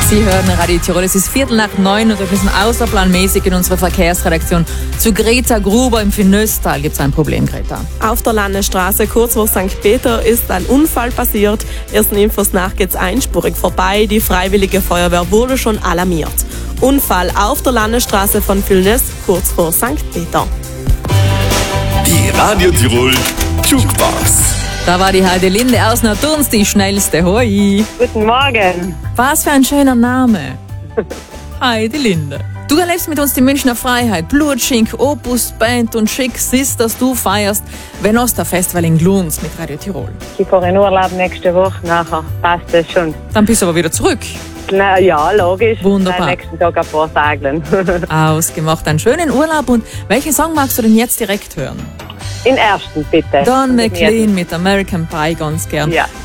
Sie hören Radio Tirol, es ist 8:45 und wir müssen außerplanmäßig in unsere Verkehrsredaktion zu Greta Gruber im Finöstal. Gibt es ein Problem, Greta? Auf der Landesstraße kurz vor St. Peter ist ein Unfall passiert. Ersten Infos nach geht's einspurig vorbei. Die Freiwillige Feuerwehr wurde schon alarmiert. Unfall auf der Landesstraße von Vilnius kurz vor St. Peter. Die Radio Tirol Jukebox. Da war die Heidelinde aus Naturns die schnellste. Hoi! Guten Morgen. Was für ein schöner Name. Heidelinde. Du erlebst mit uns die Münchner Freiheit. Blutschink, Opus, Band und Schick Sisters. Du feierst Venosta-Festival in Gluns mit Radio Tirol. Ich fahre in Urlaub nächste Woche, nachher passt das schon. Dann bist du aber wieder zurück. Na ja, logisch. Wunderbar. Am nächsten Tag ein paar Segeln. Ausgemacht. Einen schönen Urlaub. Und welchen Song magst du denn jetzt direkt hören? In ersten, bitte. Don McLean mit American Pie ganz gern. Ja.